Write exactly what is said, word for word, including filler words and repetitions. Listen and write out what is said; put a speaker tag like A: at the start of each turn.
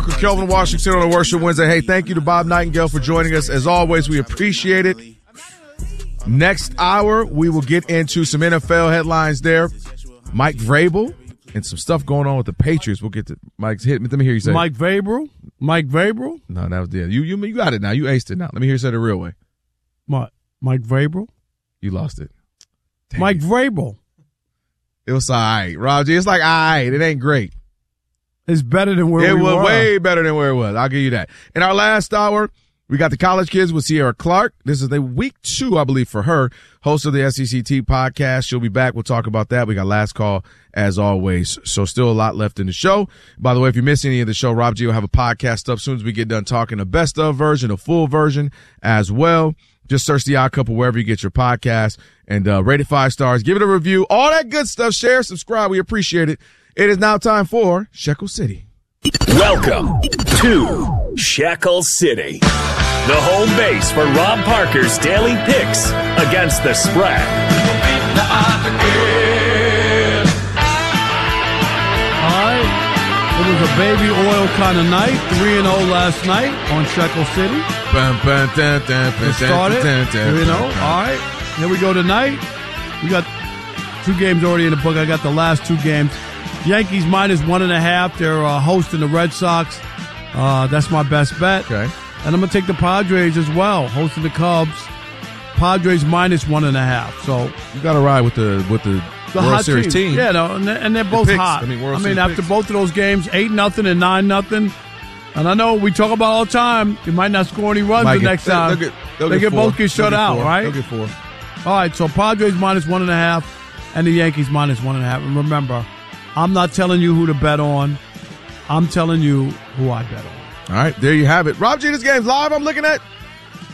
A: Kelvin Washington on a Worship Wednesday. Hey, thank you to Bob Nightingale for joining us. As always, we appreciate it. Next hour, we will get into some N F L headlines there. Mike Vrabel and some stuff going on with the Patriots. We'll get to Mike's hit. Let me hear you say
B: Mike Vrabel? Mike Vrabel?
A: No, that was the you, you you got it now. You aced it now. Let me hear you say it the real way.
B: What? Mike Vrabel?
A: You lost it. Dang.
B: Mike Vrabel.
A: It was all right, Roger. It's like all right. It ain't great.
B: It's better than where
A: it
B: we
A: was
B: were.
A: Way better than where it was. I'll give you that. In our last hour, we got the college kids with Sierra Clark. This is the week two, I believe, for her. Host of the S E C T podcast. She'll be back. We'll talk about that. We got last call as always. So still a lot left in the show. By the way, if you miss any of the show, Rob G will have a podcast up as soon as we get done talking a best of version, a full version as well. Just search The Odd Couple wherever you get your podcast and uh, rate it five stars. Give it a review. All that good stuff. Share, subscribe. We appreciate it. It is now time for Shekel City.
C: Welcome to Shekel City, the home base for Rob Parker's daily picks against the spread.
B: All right. It was a baby oil kind of night. three and oh last night on Shekel City. It started three and oh. All right. Here we go tonight. We got two games already in the book. I got the last two games. Yankees minus one and a half. They're uh, hosting the Red Sox. Uh, that's my best bet.
A: Okay.
B: And I'm going to take the Padres as well, hosting the Cubs. Padres minus one and a half. So
A: you got to ride with the with the,
B: the
A: World
B: hot
A: Series team.
B: team. Yeah, no, and, they're, and they're both
A: the
B: hot.
A: I mean, World
B: I mean
A: Series
B: after
A: picks.
B: both of those games, eight nothing and nine nothing. And I know we talk about all the time. You might not score any runs
A: Might
B: the
A: get-
B: next
A: they'll-
B: time.
A: they'll get- they'll
B: they
A: get
B: get
A: four.
B: both get shut
A: They'll get
B: out,
A: four.
B: right?
A: They'll get four.
B: All right, so Padres minus one and a half, and the Yankees minus one and a half. And remember, I'm not telling you who to bet on. I'm telling you who I bet on.
A: All right, there you have it. Rob G, this game's live. I'm looking at